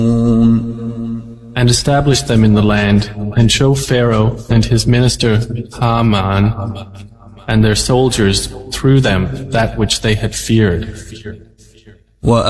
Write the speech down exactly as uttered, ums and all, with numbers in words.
And establish them in the land, and show Pharaoh and his minister Haman and their soldiers through them that which they had feared.